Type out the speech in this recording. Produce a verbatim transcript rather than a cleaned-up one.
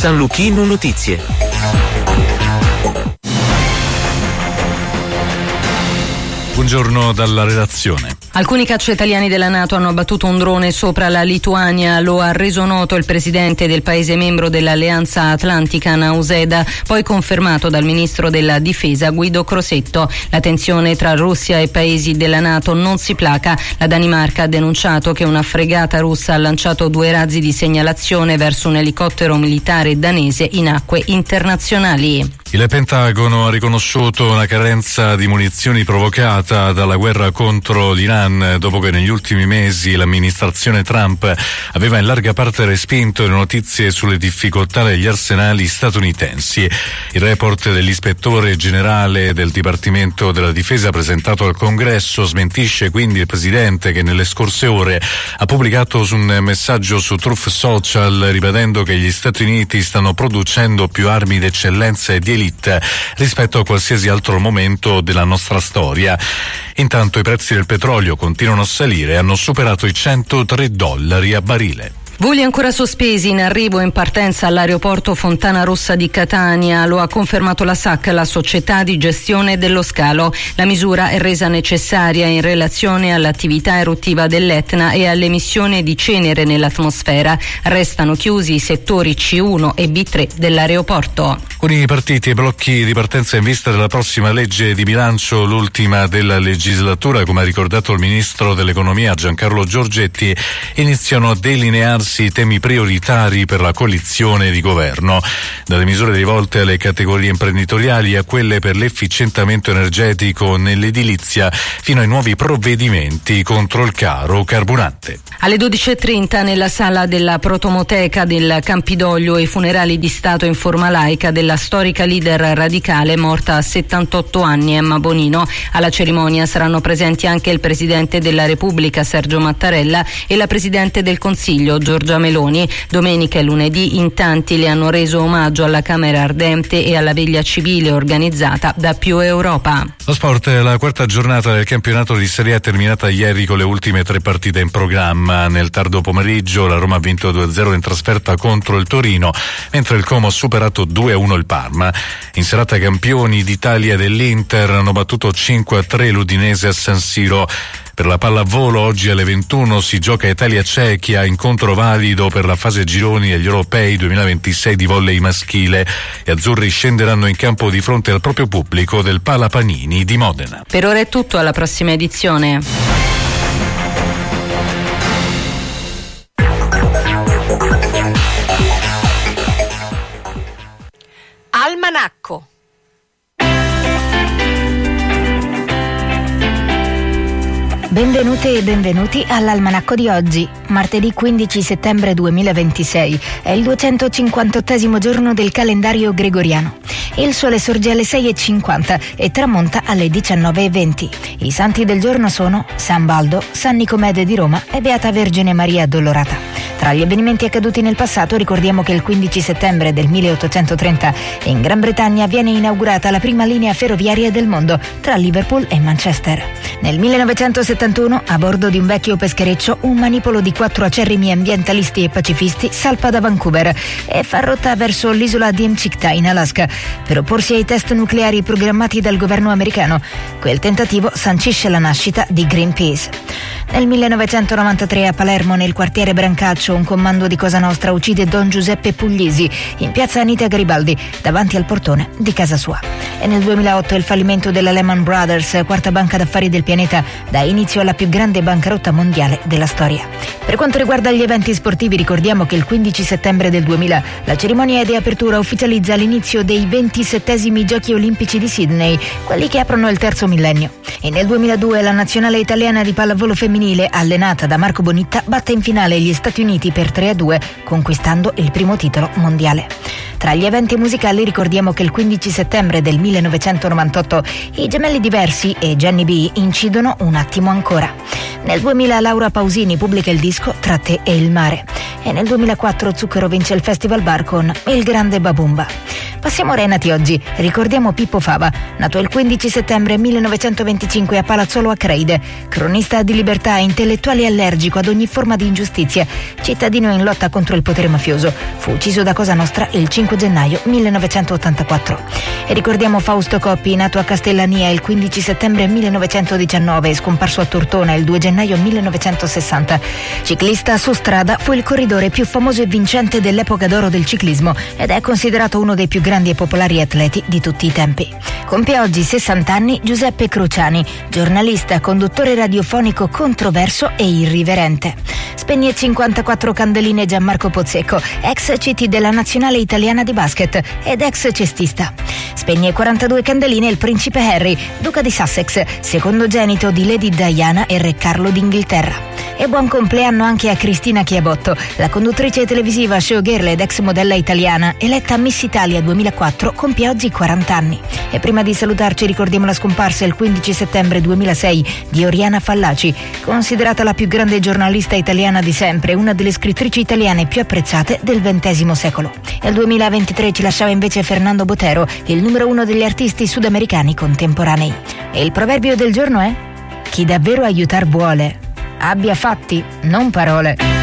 San Luchino Notizie. Buongiorno dalla redazione. Alcuni caccia italiani della NATO hanno abbattuto un drone sopra la Lituania, lo ha reso noto il presidente del paese membro dell'Alleanza Atlantica, Nauseda, poi confermato dal ministro della difesa Guido Crosetto. La tensione tra Russia e paesi della NATO non si placa. La Danimarca ha denunciato che una fregata russa ha lanciato due razzi di segnalazione verso un elicottero militare danese in acque internazionali. Il Pentagono ha riconosciuto una carenza di munizioni provocata dalla guerra contro l'Iran dopo che negli ultimi mesi l'amministrazione Trump aveva in larga parte respinto le notizie sulle difficoltà degli arsenali statunitensi. Il report dell'ispettore generale del Dipartimento della Difesa presentato al Congresso smentisce quindi il presidente, che nelle scorse ore ha pubblicato un messaggio su Truth Social ribadendo che gli Stati Uniti stanno producendo più armi d'eccellenza e di elite rispetto a qualsiasi altro momento della nostra storia. Intanto i prezzi del petrolio continuano a salire e hanno superato i centotré dollari a barile. Voli ancora sospesi in arrivo e in partenza all'aeroporto Fontana Rossa di Catania, lo ha confermato la S A C, la società di gestione dello scalo. La misura è resa necessaria in relazione all'attività eruttiva dell'Etna e all'emissione di cenere nell'atmosfera. Restano chiusi i settori C uno e B tre dell'aeroporto. Con i partiti e blocchi di partenza in vista della prossima legge di bilancio, l'ultima della legislatura, come ha ricordato il ministro dell'economia Giancarlo Giorgetti, iniziano a delinearsi i temi prioritari per la coalizione di governo, dalle misure rivolte alle categorie imprenditoriali a quelle per l'efficientamento energetico nell'edilizia fino ai nuovi provvedimenti contro il caro carburante. Alle dodici e trenta nella sala della Protomoteca del Campidoglio i funerali di Stato in forma laica della storica leader radicale morta a settantotto anni, Emma Bonino. Alla cerimonia saranno presenti anche il Presidente della Repubblica Sergio Mattarella e la Presidente del Consiglio Giorgia Meloni. Domenica e lunedì in tanti le hanno reso omaggio alla Camera Ardente e alla veglia civile organizzata da Più Europa. Lo sport, la quarta giornata del campionato di Serie A è terminata ieri con le ultime tre partite in programma. Nel tardo pomeriggio la Roma ha vinto due a zero in trasferta contro il Torino, mentre il Como ha superato due a uno il Parma. In serata campioni d'Italia dell'Inter hanno battuto cinque a tre l'Udinese a San Siro. Per la pallavolo oggi alle ventuno si gioca Italia-Cechia, incontro valido per la fase gironi agli europei duemilaventisei di volley maschile. Gli azzurri scenderanno in campo di fronte al proprio pubblico del Pala Panini di Modena. Per ora è tutto, alla prossima edizione. Almanacco. Benvenute e benvenuti all'Almanacco di oggi, martedì quindici settembre duemilaventisei. È il duecentocinquantottesimo giorno del calendario gregoriano. Il sole sorge alle sei e cinquanta e tramonta alle diciannove e venti. I santi del giorno sono San Baldo, San Nicomede di Roma e Beata Vergine Maria Addolorata. Tra gli avvenimenti accaduti nel passato ricordiamo che il quindici settembre del milleottocentotrenta in Gran Bretagna viene inaugurata la prima linea ferroviaria del mondo tra Liverpool e Manchester. Nel millenovecentosettantuno, a bordo di un vecchio peschereccio, un manipolo di quattro acerrimi ambientalisti e pacifisti salpa da Vancouver e fa rotta verso l'isola di Amchitka in Alaska per opporsi ai test nucleari programmati dal governo americano. Quel tentativo sancisce la nascita di Greenpeace. Nel millenovecentonovantatré a Palermo, nel quartiere Brancaccio, un comando di Cosa Nostra uccide Don Giuseppe Puglisi in piazza Anita Garibaldi, davanti al portone di casa sua. E nel duemilaotto il fallimento della Lehman Brothers, quarta banca d'affari del pianeta, dà inizio alla più grande bancarotta mondiale della storia. Per quanto riguarda gli eventi sportivi, ricordiamo che il quindici settembre del duemila la cerimonia di apertura ufficializza l'inizio dei ventisettesimi Giochi Olimpici di Sydney, quelli che aprono il terzo millennio. E nel duemiladue la nazionale italiana di pallavolo femminile, allenata da Marco Bonitta, batte in finale gli Stati Uniti per tre a due, conquistando il primo titolo mondiale. Tra gli eventi musicali ricordiamo che il quindici settembre del millenovecentonovantotto i Gemelli Diversi e Jenny B incidono Un attimo ancora. Nel duemila Laura Pausini pubblica il disco Tra te e il mare. E nel duemilaquattro Zucchero vince il Festival Bar con Il grande Babumba. Passiamo ai nati oggi. Ricordiamo Pippo Fava, nato il quindici settembre millenovecentoventicinque a Palazzolo Acreide, cronista di libertà, intellettuale allergico ad ogni forma di ingiustizia, cittadino in lotta contro il potere mafioso. Fu ucciso da Cosa Nostra il cinque gennaio millenovecentottantaquattro. E ricordiamo Fausto Coppi, nato a Castellania il quindici settembre millenovecentodiciannove e scomparso a Tortona il due gennaio millenovecentosessanta. Ciclista su strada, fu il corridore più famoso e vincente dell'epoca d'oro del ciclismo ed è considerato uno dei più grandi e popolari atleti di tutti i tempi. Compie oggi sessanta anni Giuseppe Cruciani, giornalista, conduttore radiofonico controverso e irriverente. Spegne cinquantaquattro candeline Gianmarco Pozzecco, ex C T della nazionale italiana di basket ed ex cestista. Spegne quarantadue candeline il principe Harry, duca di Sussex, secondogenito di Lady Diana e re Carlo d'Inghilterra. E buon compleanno anche a Cristina Chiabotto, la conduttrice televisiva, showgirl ed ex modella italiana, eletta Miss Italia duemilaquattro, compie oggi quaranta anni. E prima di salutarci ricordiamo la scomparsa il quindici settembre duemilasei di Oriana Fallaci, considerata la più grande giornalista italiana di sempre, una delle scrittrici italiane più apprezzate del ventesimo secolo. Nel duemilaventitré ci lasciava invece Fernando Botero, il numero uno degli artisti sudamericani contemporanei. E il proverbio del giorno è: chi davvero aiutar vuole, abbia fatti, non parole.